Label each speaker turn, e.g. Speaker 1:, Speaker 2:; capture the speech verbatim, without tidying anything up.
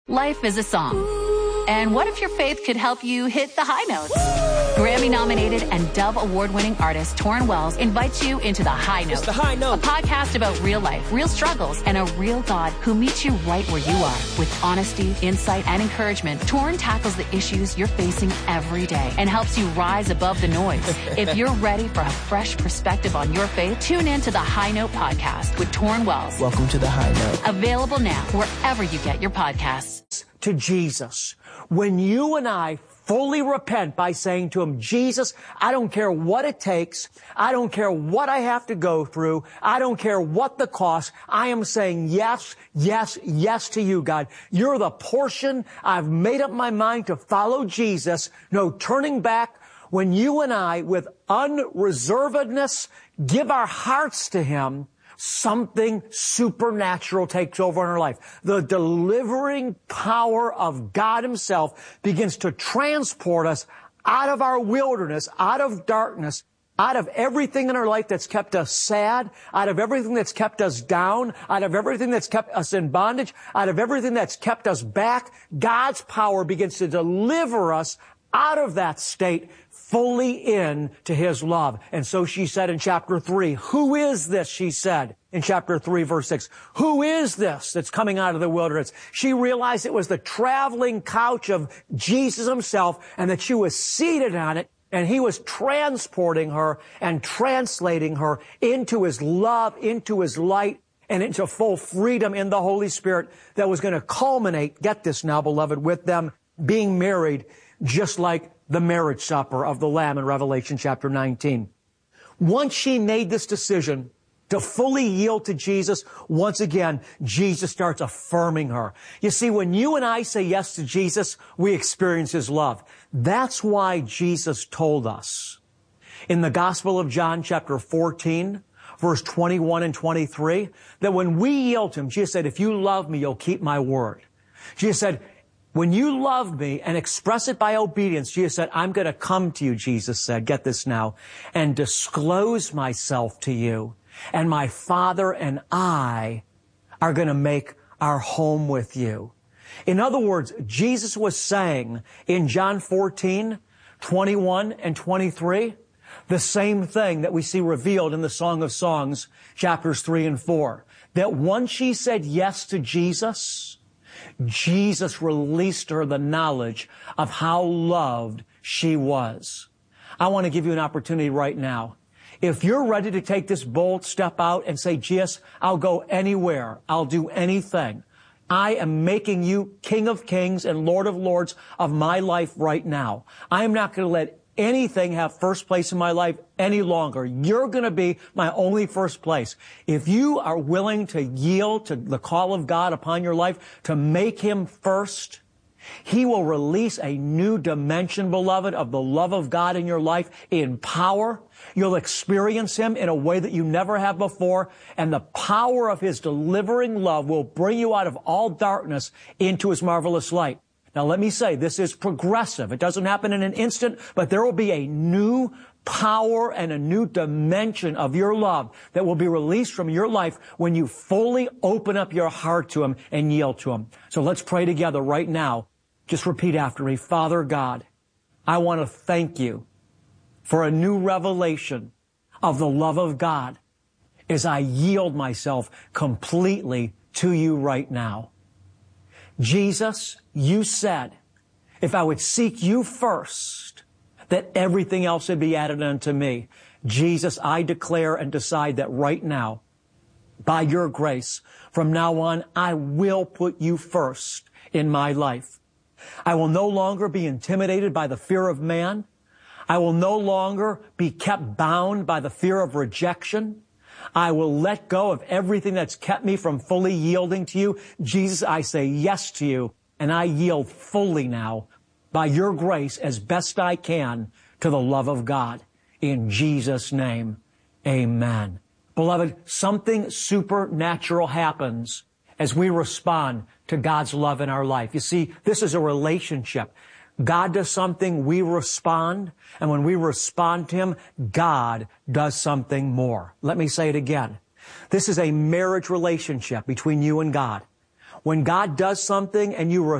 Speaker 1: Life is a song. And what if your faith could help you hit the high notes? Grammy-nominated and Dove Award-winning artist Torrin Wells invites you into The High Note.
Speaker 2: It's The High Note.
Speaker 1: A podcast about real life, real struggles, and a real God who meets you right where you are. With honesty, insight, and encouragement, Torrin tackles the issues you're facing every day and helps you rise above the noise. If you're ready for a fresh perspective on your faith, tune in to The High Note podcast with Torrin Wells.
Speaker 2: Welcome to The High Note.
Speaker 1: Available now wherever you get your podcasts.
Speaker 3: To Jesus. When you and I fully repent by saying to him, Jesus, I don't care what it takes. I don't care what I have to go through. I don't care what the cost. I am saying yes, yes, yes to you, God. You're the portion. I've made up my mind to follow Jesus. No turning back. When you and I, with unreservedness, give our hearts to him, something supernatural takes over in our life. The delivering power of God himself begins to transport us out of our wilderness, out of darkness, out of everything in our life that's kept us sad, out of everything that's kept us down, out of everything that's kept us in bondage, out of everything that's kept us back. God's power begins to deliver us out of that state, fully in to his love. And so she said in chapter three, who is this, she said in chapter three, verse six, who is this that's coming out of the wilderness? She realized it was the traveling couch of Jesus himself and that she was seated on it, and he was transporting her and translating her into his love, into his light, and into full freedom in the Holy Spirit that was going to culminate, get this now, beloved, with them being married, just like the marriage supper of the Lamb in Revelation chapter nineteen. Once she made this decision to fully yield to Jesus, once again, Jesus starts affirming her. You see, when you and I say yes to Jesus, we experience his love. That's why Jesus told us in the Gospel of John chapter fourteen, verse twenty-one and twenty-three, that when we yield to him, Jesus said, if you love me, you'll keep my word. Jesus said, when you love me and express it by obedience, Jesus said, I'm going to come to you, Jesus said, get this now, and disclose myself to you. And my Father and I are going to make our home with you. In other words, Jesus was saying in John fourteen, twenty-one and twenty-three, the same thing that we see revealed in the Song of Songs, chapters three and four, that once she said yes to Jesus, Jesus released her the knowledge of how loved she was. I want to give you an opportunity right now. If you're ready to take this bold step out and say, Jesus, I'll go anywhere. I'll do anything. I am making you King of Kings and Lord of Lords of my life right now. I am not going to let anything have first place in my life any longer. You're going to be my only first place. If you are willing to yield to the call of God upon your life, to make him first, he will release a new dimension, beloved, of the love of God in your life in power. You'll experience him in a way that you never have before, and the power of his delivering love will bring you out of all darkness into his marvelous light. Now, let me say, this is progressive. It doesn't happen in an instant, but there will be a new power and a new dimension of your love that will be released from your life when you fully open up your heart to him and yield to him. So let's pray together right now. Just repeat after me. Father God, I want to thank you for a new revelation of the love of God as I yield myself completely to you right now. Jesus, you said, if I would seek you first, that everything else would be added unto me. Jesus, I declare and decide that right now, by your grace, from now on, I will put you first in my life. I will no longer be intimidated by the fear of man. I will no longer be kept bound by the fear of rejection. I will let go of everything that's kept me from fully yielding to you. Jesus, I say yes to you, and I yield fully now, by your grace, as best I can, to the love of God. In Jesus' name, amen. Beloved, something supernatural happens as we respond to God's love in our life. You see, this is a relationship. God does something, we respond, and when we respond to him, God does something more. Let me say it again. This is a marriage relationship between you and God. When God does something and you